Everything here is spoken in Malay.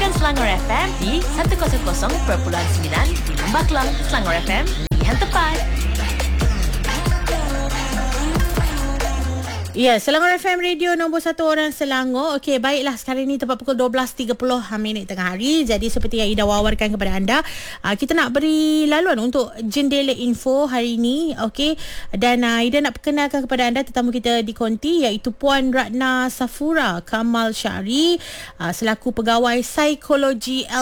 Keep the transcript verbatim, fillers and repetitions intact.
Dengarkan Selangor F M di seratus perpuluhan sembilan di Lembah Kelang. Selangor F M, pilihan tepat. Ya, Selangor F M Radio nombor satu orang Selangor. Okey, baiklah, sekarang ini tepat pukul dua belas tiga puluh minit tengah hari. Jadi seperti yang Ida wawarkan kepada anda, uh, kita nak beri laluan untuk jendela info hari ini. Okey, dan uh, Ida nak perkenalkan kepada anda tetamu kita di konti, iaitu Puan Ratna Safura Kamal Syari, uh, selaku pegawai psikologi